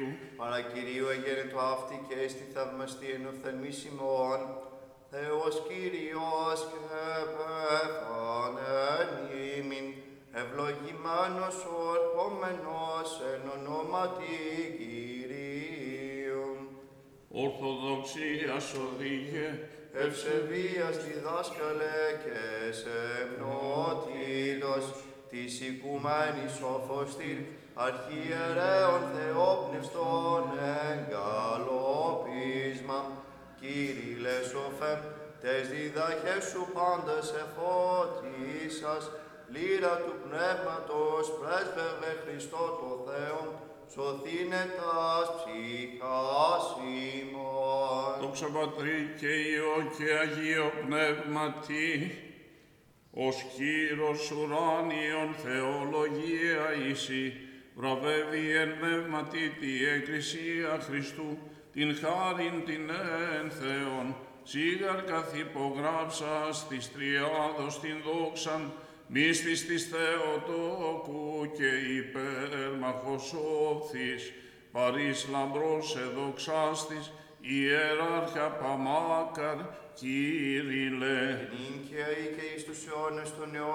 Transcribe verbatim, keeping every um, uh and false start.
Παρακυρίου εγένετο αυτή και έστι θαυμαστή εν οφθαλμίσιμον, Θεός Κύριος και πέθανεν ημίν, ευλογημένος ο ερχόμενος εν ονόματι Κυρίου. Ορθοδοξίας οδήγε, Ευσεβίας διδάσκαλε και σεμνότητος, της οικουμένης σοφοστήρ, αρχιερέων θεόπνευστον εγκαλοπίσμα, Κύριε σοφέ, τες διδαχές σου πάντες εφώτισας, λύρα του πνεύματος πρέσβευε Χριστό το Θεό, σωθήνε τας ψυχάς ημών. δόξα Πατρί και Υιό και Αγίο Πνεύματι, ως Κύρος ουράνιον θεολογία ίση, βραβεύει εν πνεύματι τη Εκκλησία Χριστού, την χάριν την εν Θεόν, σίγαρ καθ' υπογράψας της Τριάδος την δόξαν, μύστης της Θεοτόκου και υπέρμαχος όφθης, παρείς λαμπρός εδοξάστης, ιεράρχα παμάκαρ, Κύριε. Νυν και αεί και εις τους αιώνες των αιώνων,